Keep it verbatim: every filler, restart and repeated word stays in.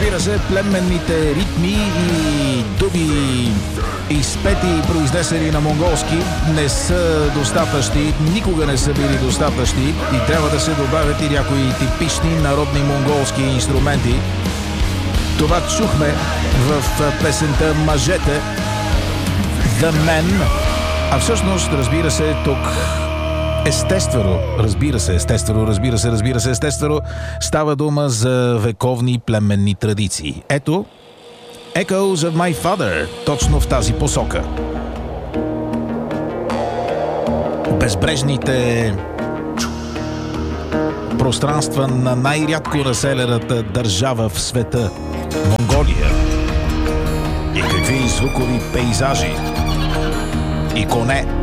разбира се, племенните ритми и дуби, изпети и произнесени на монголски, не са достатъчни, никога не са били достатъчни и трябва да се добавят и някои типични народни монголски инструменти. Това чухме в песента "Мъжете", The Men, а всъщност, разбира се, тук естествено, разбира се, естествено, разбира се, разбира се, естествено, става дума за вековни племенни традиции. Ето, Echoes of My Father, точно в тази посока. Безбрежните пространства на най-рядко населената държава в света – Монголия. И какви звукови пейзажи и коне.